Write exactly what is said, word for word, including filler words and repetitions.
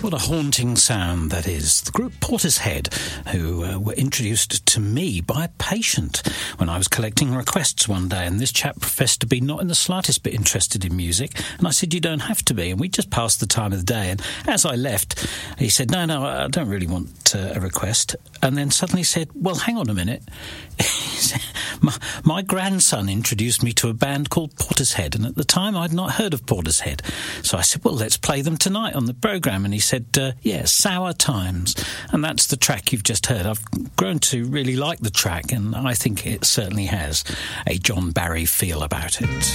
What a haunting sound that is. The group Portishead, who uh, were introduced to me by a patient when I was collecting requests one day, and this chap professed to be not in the slightest bit interested in music, and I said, you don't have to be, and we just passed the time of the day, and as I left, he said, no, no, I don't really want uh, a request, and then suddenly said, well, hang on a minute. my, my grandson introduced me to a band called Portishead, and at the time I'd not heard of Portishead, so I said, well, let's play them tonight on the programme, and he said, uh, yeah, Sour Times, and that's the track you've just heard. I've grown to really like the track, and I think it certainly has a John Barry feel about it.